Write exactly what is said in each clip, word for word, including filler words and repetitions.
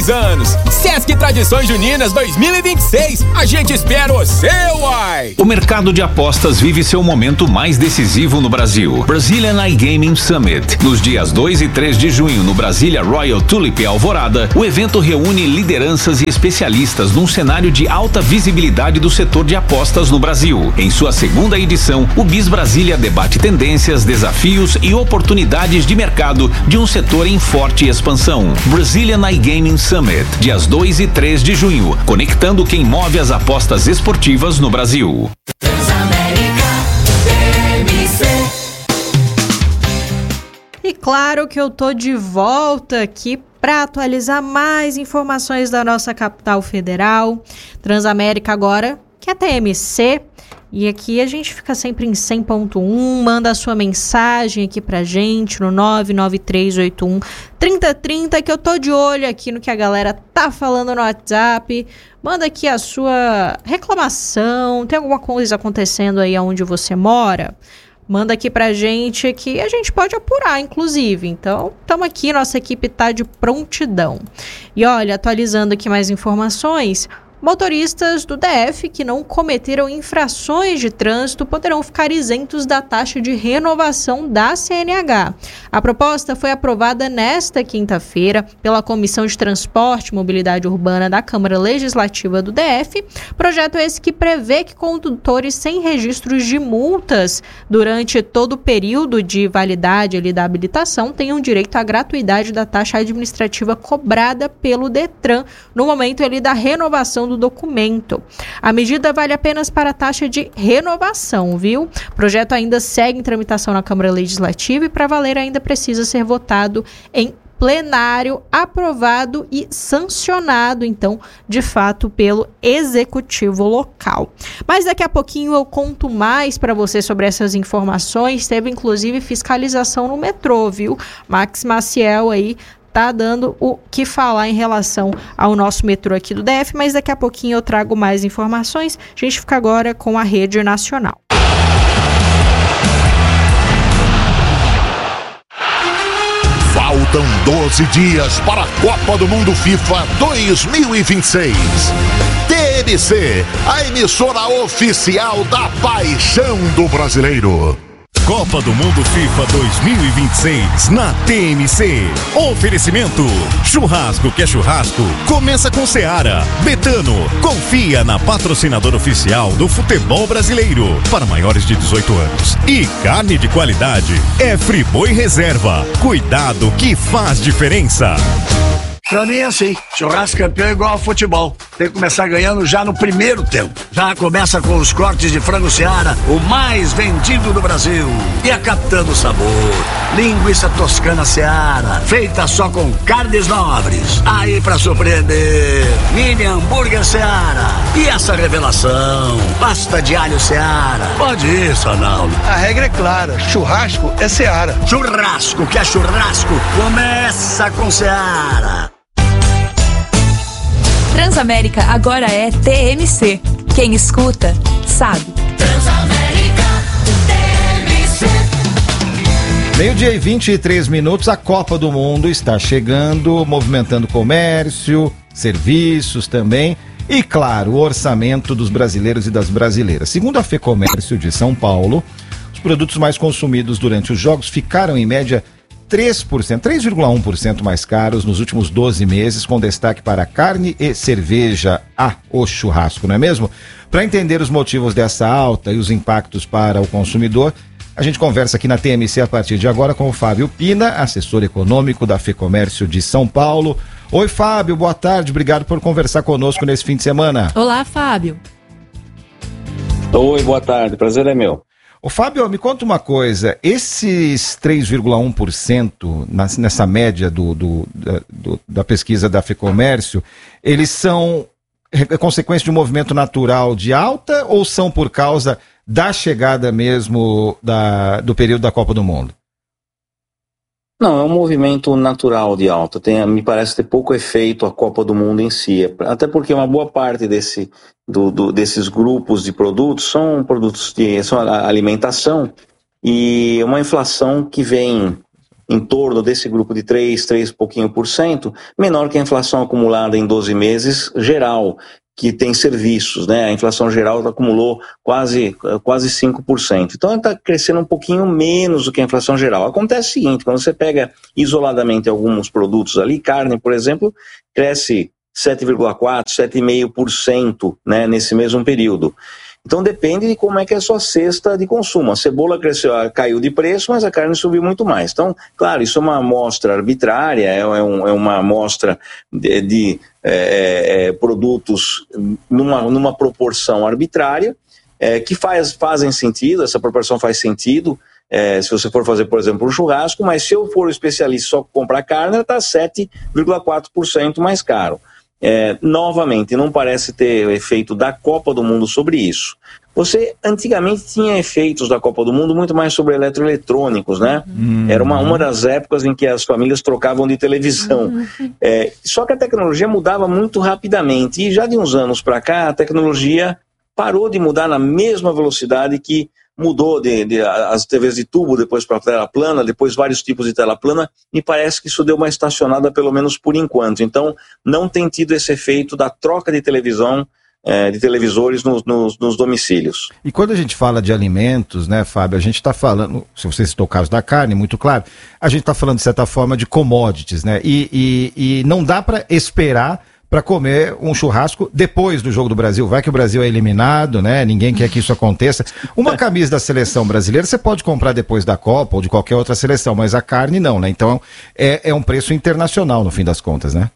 anos. Sesc Tradições Juninas dois mil e vinte e seis. A gente espera você, uai! O mercado de apostas vive seu momento mais decisivo no Brasil. Brazilian iGaming Summit. Nos dias dois e três de junho, no Brasília Royal Tulip Alvorada, o evento reúne lideranças e especialistas num cenário de alta visibilidade do setor de apostas no Brasil. Em sua segunda edição, o BIS Brasília debate tendências, desafios e oportunidades de mercado de um setor em forte expansão. Brazilian iGaming Summit. Summit, dias dois e três de junho, conectando quem move as apostas esportivas no Brasil. E claro que eu tô de volta aqui para atualizar mais informações da nossa capital federal. Transamérica agora, que é a T M C. E aqui a gente fica sempre em cem ponto um, manda a sua mensagem aqui pra gente no nove nove três oito um, três zero três zero, que eu tô de olho aqui no que a galera tá falando no WhatsApp. Manda aqui a sua reclamação, tem alguma coisa acontecendo aí onde você mora? Manda aqui pra gente que a gente pode apurar, inclusive. Então, estamos aqui, nossa equipe tá de prontidão. E olha, atualizando aqui mais informações... Motoristas do D F que não cometeram infrações de trânsito poderão ficar isentos da taxa de renovação da C N H. A proposta foi aprovada nesta quinta-feira pela Comissão de Transporte e Mobilidade Urbana da Câmara Legislativa do D F. Projeto esse que prevê que condutores sem registros de multas durante todo o período de validade ali da habilitação tenham direito à gratuidade da taxa administrativa cobrada pelo Detran no momento ali da renovação do documento. A medida vale apenas para a taxa de renovação, viu? O projeto ainda segue em tramitação na Câmara Legislativa e para valer ainda precisa ser votado em plenário, aprovado e sancionado, então, de fato, pelo executivo local. Mas daqui a pouquinho eu conto mais para você sobre essas informações. Teve, inclusive, fiscalização no metrô, viu? Max Maciel aí tá dando o que falar em relação ao nosso metrô aqui do D F, mas daqui a pouquinho eu trago mais informações. A gente fica agora com a Rede Nacional. Faltam doze dias para a Copa do Mundo FIFA dois mil e vinte e seis. T M C, a emissora oficial da paixão do brasileiro. Copa do Mundo FIFA dois mil e vinte e seis na T M C. Oferecimento: churrasco que é churrasco, começa com Seara. Betano, confia na patrocinadora oficial do futebol brasileiro para maiores de dezoito anos. E carne de qualidade é Friboi Reserva. Cuidado que faz diferença. Pra mim é assim, churrasco campeão é igual ao futebol. Tem que começar ganhando já no primeiro tempo. Já começa com os cortes de frango Seara, o mais vendido do Brasil. E a capitã do sabor, linguiça toscana Seara, feita só com carnes nobres. Aí pra surpreender, mini hambúrguer Seara. E essa revelação, pasta de alho Seara. Pode ir, Sonaldo. A regra é clara, churrasco é Seara. Churrasco que é churrasco, começa com Seara. Transamérica agora é T M C. Quem escuta, sabe. Transamérica, T M C. Meio-dia e vinte e três minutos, a Copa do Mundo está chegando, movimentando comércio, serviços também e, claro, o orçamento dos brasileiros e das brasileiras. Segundo a FEComércio de São Paulo, os produtos mais consumidos durante os jogos ficaram, em média, três por cento, três vírgula um por cento mais caros nos últimos doze meses, com destaque para carne e cerveja. Ah, o churrasco, não é mesmo? Para entender os motivos dessa alta e os impactos para o consumidor, a gente conversa aqui na T M C a partir de agora com o Fábio Pina, assessor econômico da FEComércio de São Paulo. Oi, Fábio, boa tarde, obrigado por conversar conosco nesse fim de semana. Olá, Fábio. Oi, boa tarde, prazer é meu. Ô Fábio, me conta uma coisa, esses três vírgula um por cento nessa média do, do, da, do, da pesquisa da FEComércio, eles são consequência de um movimento natural de alta ou são por causa da chegada mesmo da, do período da Copa do Mundo? Não, é um movimento natural de alta. Tem, me parece ter pouco efeito a Copa do Mundo em si. Até porque uma boa parte desse, do, do, desses grupos de produtos são produtos de são alimentação e uma inflação que vem em torno desse grupo de três, três pouquinho por cento, menor que a inflação acumulada em doze meses geral, que tem serviços, né? A inflação geral acumulou quase, quase cinco por cento. Então, está crescendo um pouquinho menos do que a inflação geral. Acontece o seguinte, quando você pega isoladamente alguns produtos ali, carne, por exemplo, cresce sete vírgula quatro por cento, sete vírgula cinco por cento, né, nesse mesmo período. Então depende de como é que é a sua cesta de consumo. A cebola cresceu, caiu de preço, mas a carne subiu muito mais. Então, claro, isso é uma amostra arbitrária, é, um, é uma amostra de, de é, é, produtos numa, numa proporção arbitrária, é, que faz, fazem sentido, essa proporção faz sentido, é, se você for fazer, por exemplo, um churrasco, mas se eu for especialista só comprar carne, ela está sete vírgula quatro por cento mais caro. É, novamente, não parece ter efeito da Copa do Mundo sobre isso. Você antigamente tinha efeitos da Copa do Mundo muito mais sobre eletroeletrônicos, né? Uhum. Era uma, uma das épocas em que as famílias trocavam de televisão. Uhum. É, só que a tecnologia mudava muito rapidamente e já de uns anos para cá a tecnologia parou de mudar na mesma velocidade que mudou de, de, as T Vs de tubo, depois para tela plana, depois vários tipos de tela plana, e parece que isso deu uma estacionada, pelo menos por enquanto. Então, não tem tido esse efeito da troca de televisão, é, de televisores nos, nos, nos domicílios. E quando a gente fala de alimentos, né, Fábio, a gente está falando, se você citou o caso da carne, muito claro, a gente está falando, de certa forma, de commodities, né, e, e, e não dá para esperar para comer um churrasco depois do Jogo do Brasil. Vai que o Brasil é eliminado, né? Ninguém quer que isso aconteça. Uma camisa da seleção brasileira você pode comprar depois da Copa ou de qualquer outra seleção, mas a carne não, né? Então é, é um preço internacional no fim das contas, né?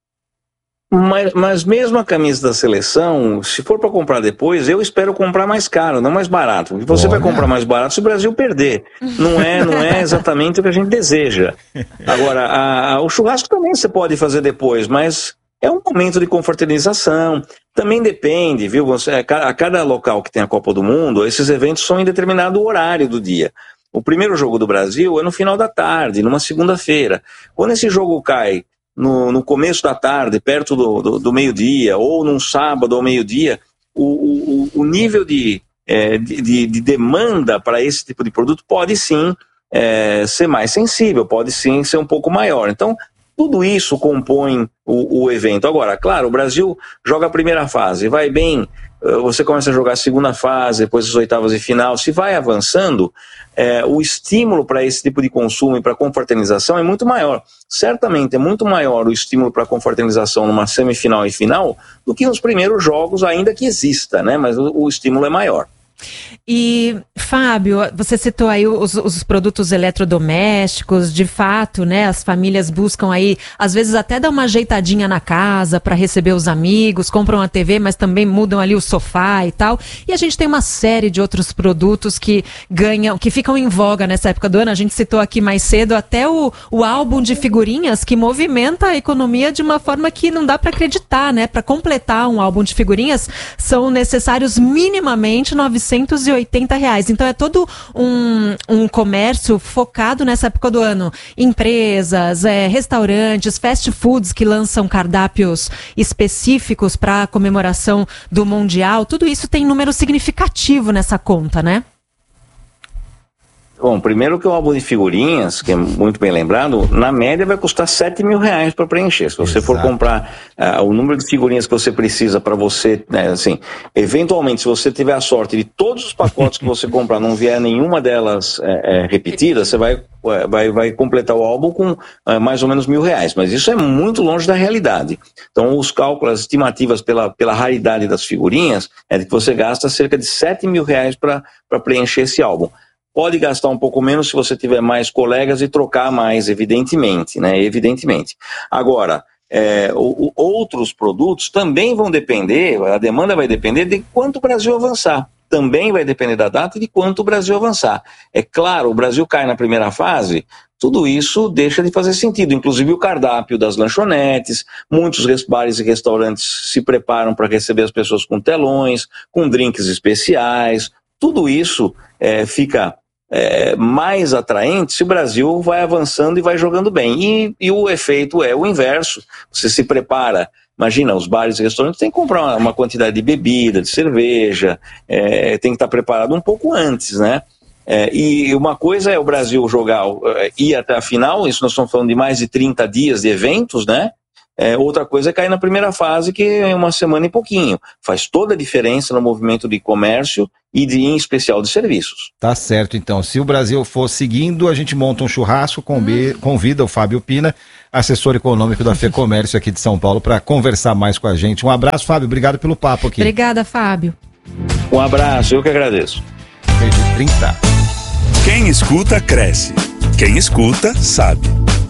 Mas, mas mesmo a camisa da seleção, se for para comprar depois, eu espero comprar mais caro, não mais barato. Você Olha. vai comprar mais barato se o Brasil perder. Não é, não é exatamente o que a gente deseja. Agora, a, a, o churrasco também você pode fazer depois, mas é um momento de confraternização. Também depende, viu? Você, a cada local que tem a Copa do Mundo, esses eventos são em determinado horário do dia. O primeiro jogo do Brasil é no final da tarde, numa segunda-feira. Quando esse jogo cai no, no começo da tarde, perto do, do, do meio-dia, ou num sábado ao meio-dia, o, o, o nível de, é, de, de demanda para esse tipo de produto pode sim é, ser mais sensível, pode sim ser um pouco maior. Então, tudo isso compõe o, o evento. Agora, claro, o Brasil joga a primeira fase, vai bem, você começa a jogar a segunda fase, depois as oitavas de final, se vai avançando, é, o estímulo para esse tipo de consumo e para confraternização é muito maior. Certamente é muito maior o estímulo para confraternização numa semifinal e final do que nos primeiros jogos, ainda que exista, né? Mas o, o estímulo é maior. E, Fábio, você citou aí os, os produtos eletrodomésticos, de fato, né, as famílias buscam aí, às vezes até dar uma ajeitadinha na casa para receber os amigos, compram a T V, mas também mudam ali o sofá e tal, e a gente tem uma série de outros produtos que ganham, que ficam em voga nessa época do ano. A gente citou aqui mais cedo até o, o álbum de figurinhas, que movimenta a economia de uma forma que não dá para acreditar, né, para completar um álbum de figurinhas são necessários minimamente novecentos e oitenta reais. Então é todo um, um comércio focado nessa época do ano. Empresas, é, restaurantes, fast foods que lançam cardápios específicos para a comemoração do Mundial. Tudo isso tem número significativo nessa conta, né? Bom, primeiro que o álbum de figurinhas, que é muito bem lembrado, na média vai custar sete mil reais para preencher. Se você Exato. for comprar uh, o número de figurinhas que você precisa para você, né, assim, eventualmente, se você tiver a sorte de todos os pacotes que você comprar não vier nenhuma delas é, é, repetida, você vai, vai, vai completar o álbum com uh, mais ou menos mil reais. Mas isso é muito longe da realidade. Então, os cálculos, as estimativas pela, pela raridade das figurinhas é de que você gasta cerca de sete mil reais para preencher esse álbum. Pode gastar um pouco menos se você tiver mais colegas e trocar mais, evidentemente, né? Evidentemente. Agora, é, o, o, outros produtos também vão depender, a demanda vai depender de quanto o Brasil avançar. Também vai depender da data e de quanto o Brasil avançar. É claro, o Brasil cai na primeira fase, tudo isso deixa de fazer sentido, inclusive o cardápio das lanchonetes, muitos bares e restaurantes se preparam para receber as pessoas com telões, com drinks especiais, tudo isso é, fica... É, mais atraente se o Brasil vai avançando e vai jogando bem. E, e o efeito é o inverso. Você se prepara, imagina, os bares e restaurantes tem que comprar uma, uma quantidade de bebida, de cerveja, é, tem que estar preparado um pouco antes, né? É, e uma coisa é o Brasil jogar, é, ir até a final, isso nós estamos falando de mais de trinta dias de eventos, né? É, outra coisa é cair na primeira fase, que é uma semana e pouquinho. Faz toda a diferença no movimento de comércio e de, em especial de serviços. Tá certo, então. Se o Brasil for seguindo, a gente monta um churrasco, convida o Fábio Pina, assessor econômico da FEComércio aqui de São Paulo, para conversar mais com a gente. Um abraço, Fábio. Obrigado pelo papo aqui. Obrigada, Fábio. Um abraço, eu que agradeço. trinta. Quem escuta, cresce. Quem escuta, sabe.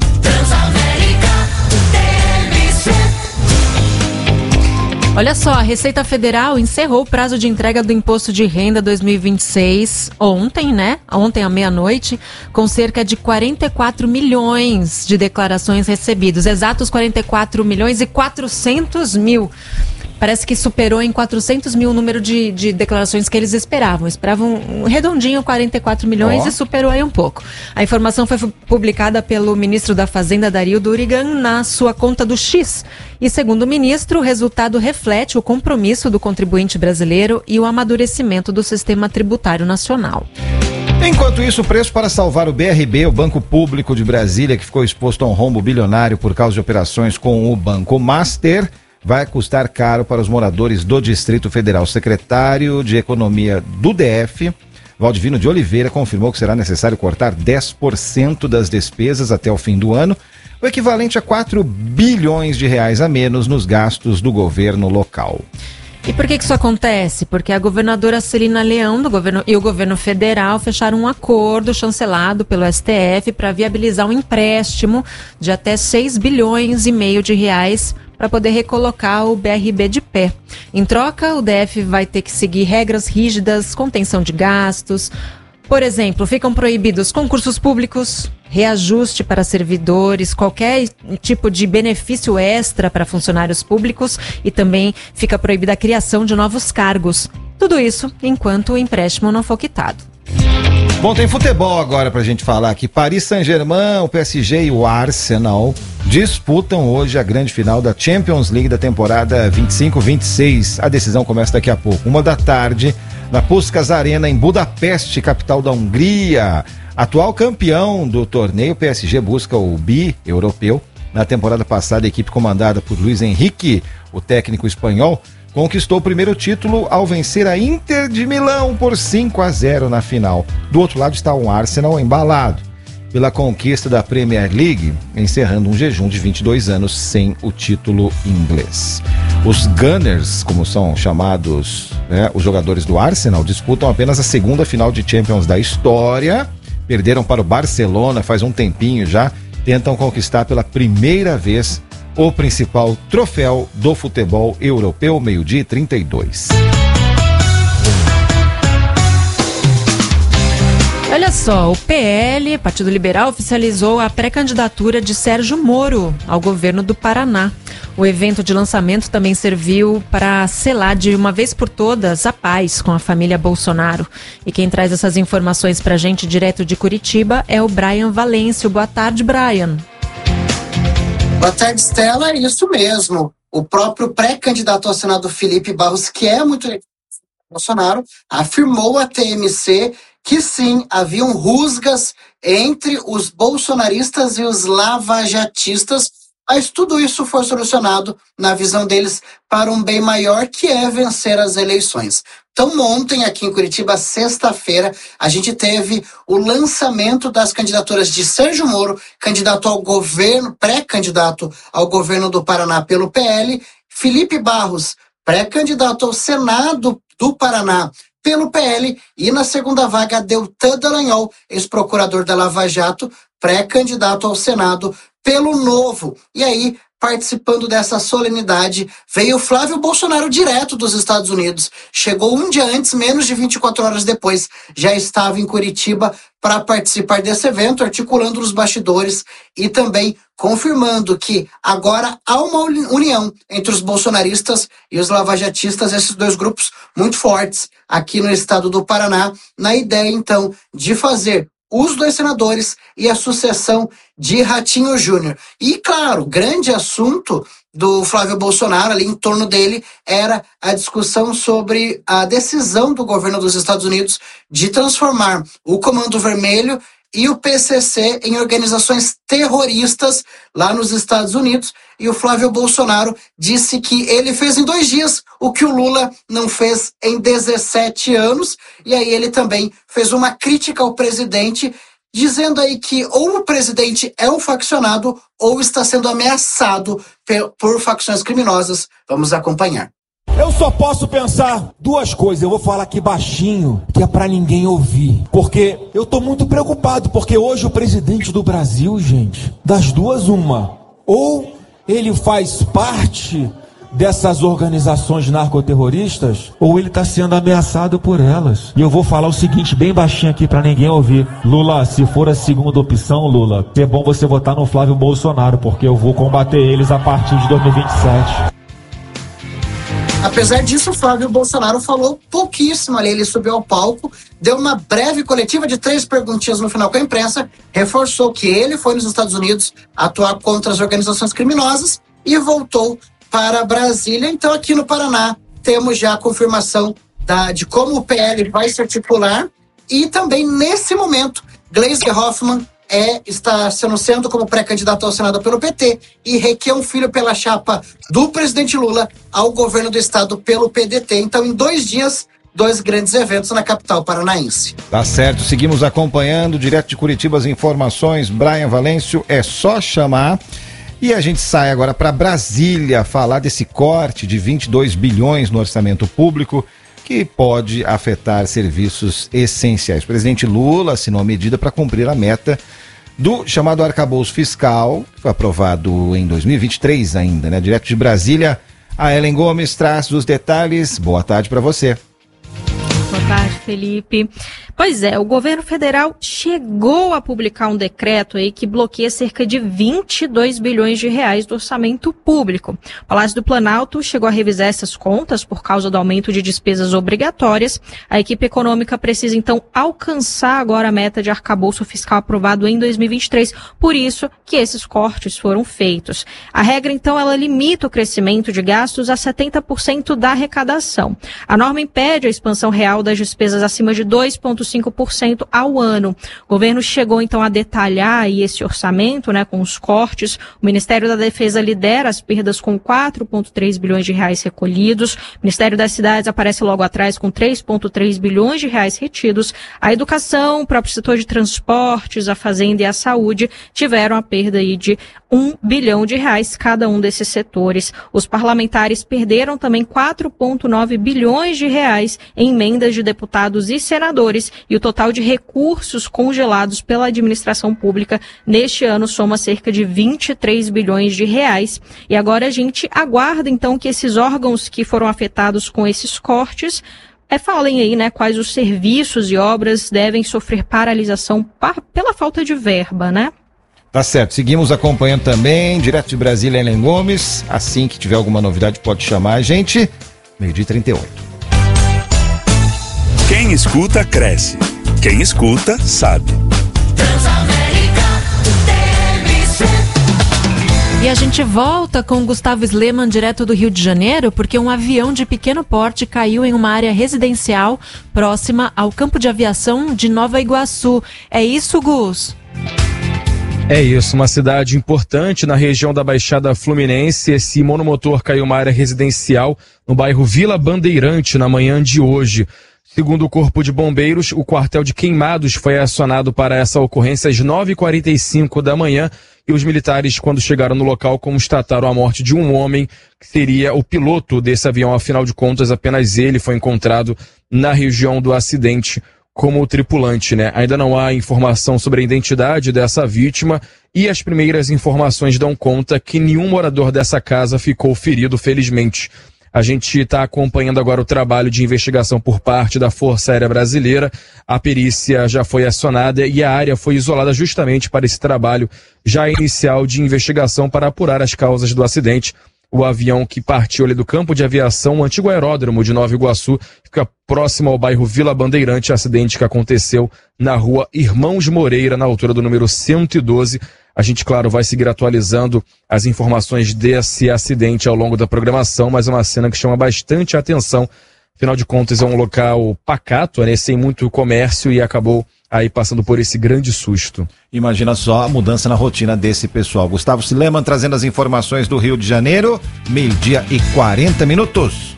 Olha só, a Receita Federal encerrou o prazo de entrega do Imposto de Renda dois mil e vinte e seis ontem, né? Ontem à meia-noite, com cerca de quarenta e quatro milhões de declarações recebidas. Exatos quarenta e quatro milhões e quatrocentos mil. Parece que superou em quatrocentos mil o número de, de declarações que eles esperavam. Esperavam um redondinho quarenta e quatro milhões oh. e superou aí um pouco. A informação foi publicada pelo ministro da Fazenda, Dario Durigan, na sua conta do X. E segundo o ministro, o resultado reflete o compromisso do contribuinte brasileiro e o amadurecimento do sistema tributário nacional. Enquanto isso, o preço para salvar o B R B, o Banco Público de Brasília, que ficou exposto a um rombo bilionário por causa de operações com o Banco Master, vai custar caro para os moradores do Distrito Federal. O secretário de Economia do D F, Valdivino de Oliveira, confirmou que será necessário cortar dez por cento das despesas até o fim do ano, o equivalente a quatro bilhões de reais a menos nos gastos do governo local. E por que que isso acontece? Porque a governadora Celina Leão do governo, e o governo federal fecharam um acordo chancelado pelo S T F para viabilizar um empréstimo de até seis bilhões e meio de reais para poder recolocar o B R B de pé. Em troca, o D F vai ter que seguir regras rígidas, contenção de gastos. Por exemplo, ficam proibidos concursos públicos, reajuste para servidores, qualquer tipo de benefício extra para funcionários públicos e também fica proibida a criação de novos cargos. Tudo isso enquanto o empréstimo não for quitado. Bom, tem futebol agora pra gente falar aqui. Paris Saint-Germain, o P S G e o Arsenal disputam hoje a grande final da Champions League da temporada vinte e cinco vinte e seis. A decisão começa daqui a pouco, uma da tarde, na Puskás Arena, em Budapeste, capital da Hungria. Atual campeão do torneio, o P S G busca o bi europeu. Na temporada passada, a equipe comandada por Luis Henrique, o técnico espanhol, conquistou o primeiro título ao vencer a Inter de Milão por cinco a zero na final. Do outro lado está o Arsenal embalado pela conquista da Premier League, encerrando um jejum de vinte e dois anos sem o título inglês. Os Gunners, como são chamados, né, os jogadores do Arsenal, disputam apenas a segunda final de Champions da história. Perderam para o Barcelona faz um tempinho já. Tentam conquistar pela primeira vez o principal troféu do futebol europeu, meio-dia e trinta e dois. Olha só, o P L, Partido Liberal, oficializou a pré-candidatura de Sérgio Moro ao governo do Paraná. O evento de lançamento também serviu para selar de uma vez por todas a paz com a família Bolsonaro. E quem traz essas informações para a gente direto de Curitiba é o Brian Valêncio. Boa tarde, Brian. Boa tarde, Stella. É isso mesmo. O próprio pré-candidato ao Senado, Felipe Barros, que é muito Bolsonaro, afirmou à T M C que sim, haviam rusgas entre os bolsonaristas e os lavajatistas, mas tudo isso foi solucionado, na visão deles, para um bem maior, que é vencer as eleições. Então, ontem, aqui em Curitiba, sexta-feira, a gente teve o lançamento das candidaturas de Sérgio Moro, candidato ao governo, pré-candidato ao governo do Paraná pelo P L, Felipe Barros, pré-candidato ao Senado do Paraná pelo P L, e na segunda vaga, Deltan Dallagnol, ex-procurador da Lava Jato, pré-candidato ao Senado pelo Novo. E aí, participando dessa solenidade, veio Flávio Bolsonaro direto dos Estados Unidos. Chegou um dia antes, menos de vinte e quatro horas depois, já estava em Curitiba para participar desse evento, articulando os bastidores e também confirmando que agora há uma união entre os bolsonaristas e os lavajatistas, esses dois grupos muito fortes aqui no estado do Paraná, na ideia, então, de fazer os dois senadores e a sucessão de Ratinho Júnior. E, claro, grande assunto do Flávio Bolsonaro, ali em torno dele, era a discussão sobre a decisão do governo dos Estados Unidos de transformar o Comando Vermelho e o P C C em organizações terroristas lá nos Estados Unidos. E o Flávio Bolsonaro disse que ele fez em dois dias o que o Lula não fez em dezessete anos. E aí ele também fez uma crítica ao presidente, dizendo aí que ou o presidente é um faccionado ou está sendo ameaçado por facções criminosas. Vamos acompanhar. Eu só posso pensar duas coisas, eu vou falar aqui baixinho, que é pra ninguém ouvir. Porque eu tô muito preocupado, porque hoje o presidente do Brasil, gente, das duas uma, ou ele faz parte dessas organizações narcoterroristas, ou ele tá sendo ameaçado por elas. E eu vou falar o seguinte, bem baixinho aqui pra ninguém ouvir. Lula, se for a segunda opção, Lula, é bom você votar no Flávio Bolsonaro, porque eu vou combater eles a partir de dois mil e vinte e sete. Apesar disso, o Flávio Bolsonaro falou pouquíssimo ali, ele subiu ao palco, deu uma breve coletiva de três perguntinhas no final com a imprensa, reforçou que ele foi nos Estados Unidos atuar contra as organizações criminosas e voltou para Brasília. Então aqui no Paraná temos já a confirmação da, de como o P L vai se articular e também nesse momento Gleisi Hoffmann É, está se anunciando como pré-candidato ao Senado pelo P T e Requião Filho pela chapa do presidente Lula ao governo do estado pelo P D T. Então, em dois dias, dois grandes eventos na capital paranaense. Tá certo, seguimos acompanhando, direto de Curitiba, as informações. Brian Valêncio, é só chamar. E a gente sai agora para Brasília falar desse corte de vinte e dois bilhões no orçamento público que pode afetar serviços essenciais. O presidente Lula assinou a medida para cumprir a meta do chamado arcabouço fiscal, que foi aprovado em dois mil e vinte e três ainda, né? Direto de Brasília, a Ellen Gomes traz os detalhes. Boa tarde para você. Boa tarde, Felipe. Pois é, o governo federal chegou a publicar um decreto aí que bloqueia cerca de vinte e dois bilhões de reais do orçamento público. O Palácio do Planalto chegou a revisar essas contas por causa do aumento de despesas obrigatórias. A equipe econômica precisa, então, alcançar agora a meta de arcabouço fiscal aprovado em dois mil e vinte e três. Por isso que esses cortes foram feitos. A regra, então, ela limita o crescimento de gastos a setenta por cento da arrecadação. A norma impede a expansão real das despesas acima de dois vírgula cinco por cento ao ano. O governo chegou, então, a detalhar aí esse orçamento, né, com os cortes. O Ministério da Defesa lidera as perdas com quatro vírgula três bilhões de reais recolhidos. O Ministério das Cidades aparece logo atrás com três vírgula três bilhões de reais retidos. A educação, o próprio setor de transportes, a fazenda e a saúde tiveram a perda aí de um bilhão de reais cada um desses setores. Os parlamentares perderam também quatro vírgula nove bilhões de reais em emendas de deputados e senadores, e o total de recursos congelados pela administração pública neste ano soma cerca de vinte e três bilhões de reais. E agora a gente aguarda, então, que esses órgãos que foram afetados com esses cortes é, falem aí, né, quais os serviços e obras devem sofrer paralisação par, pela falta de verba, né? Tá certo, seguimos acompanhando também, direto de Brasília, Ellen Gomes. Assim que tiver alguma novidade, pode chamar a gente. meio-dia e trinta e oito. Quem escuta, cresce. Quem escuta, sabe. E a gente volta com Gustavo Sleman, direto do Rio de Janeiro, porque um avião de pequeno porte caiu em uma área residencial próxima ao campo de aviação de Nova Iguaçu. É isso, Gus? É isso, uma cidade importante na região da Baixada Fluminense. Esse monomotor caiu em uma área residencial no bairro Vila Bandeirante na manhã de hoje. Segundo o Corpo de Bombeiros, o quartel de Queimados foi acionado para essa ocorrência às nove e quarenta e cinco da manhã e os militares, quando chegaram no local, constataram a morte de um homem que seria o piloto desse avião. Afinal de contas, apenas ele foi encontrado na região do acidente como tripulante, né? Ainda não há informação sobre a identidade dessa vítima e as primeiras informações dão conta que nenhum morador dessa casa ficou ferido, felizmente. A gente está acompanhando agora o trabalho de investigação por parte da Força Aérea Brasileira. A perícia já foi acionada e a área foi isolada justamente para esse trabalho já inicial de investigação para apurar as causas do acidente. o avião que partiu ali do campo de aviação, o antigo aeródromo de Nova Iguaçu, fica próximo ao bairro Vila Bandeirante, acidente que aconteceu na rua Irmãos Moreira, na altura do número cento e doze. A gente, claro, vai seguir atualizando as informações desse acidente ao longo da programação, mas é uma cena que chama bastante atenção. Afinal de contas, é um local pacato, né, sem muito comércio, e acabou aí passando por esse grande susto. Imagina só a mudança na rotina desse pessoal. Gustavo Sileman trazendo as informações do Rio de Janeiro, meio-dia e quarenta minutos.